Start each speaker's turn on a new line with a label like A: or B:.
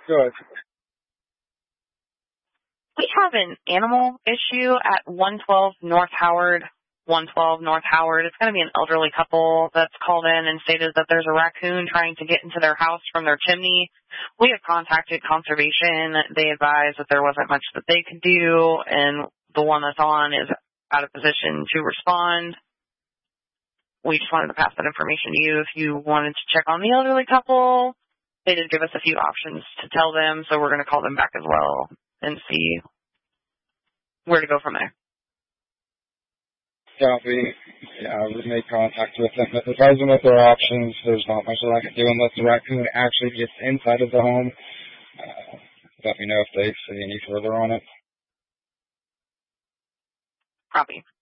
A: Good.
B: We have an animal issue at 112 North Howard. 112 North Howard. It's going to be an elderly couple that's called in and stated that there's a raccoon trying to get into their house from their chimney. We have contacted conservation. They advised that there wasn't much that they could do, and the one that's on is out of position to respond. We just wanted to pass that information to you if you wanted to check on the elderly couple. They did give us a few options to tell them, so we're going to call them back as well and see where to go from there.
A: Copy. Yeah, we've made contact with them. But advise them with their options. There's not much that I can do unless the raccoon actually gets inside of the home. Let me know if they see any further on it.
B: Copy.